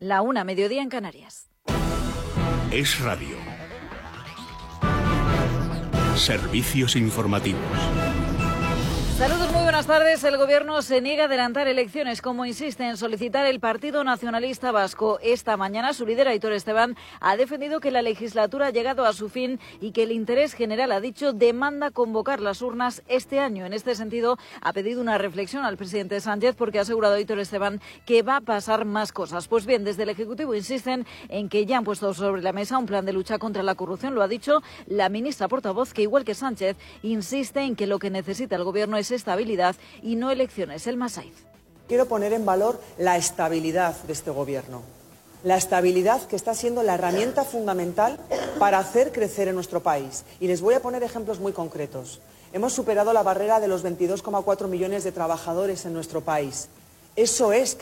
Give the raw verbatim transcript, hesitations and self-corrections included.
La una, mediodía en Canarias. Es Radio. Servicios informativos. Saludos, muy buenas tardes. El Gobierno se niega a adelantar elecciones, como insiste en solicitar el Partido Nacionalista Vasco. Esta mañana su líder, Aitor Esteban, ha defendido que la legislatura ha llegado a su fin y que el interés general, ha dicho, demanda convocar las urnas este año. En este sentido, ha pedido una reflexión al presidente Sánchez, porque ha asegurado Aitor Esteban que va a pasar más cosas. Pues bien, desde el Ejecutivo insisten en que ya han puesto sobre la mesa un plan de lucha contra la corrupción. Lo ha dicho la ministra portavoz, que igual que Sánchez, insiste en que lo que necesita el Gobierno es estabilidad y no elecciones. El Masaiz. Quiero poner en valor la estabilidad de este Gobierno. La estabilidad que está siendo la herramienta fundamental para hacer crecer en nuestro país. Y les voy a poner ejemplos muy concretos. Hemos superado la barrera de los veintidós coma cuatro millones de trabajadores en nuestro país. Eso es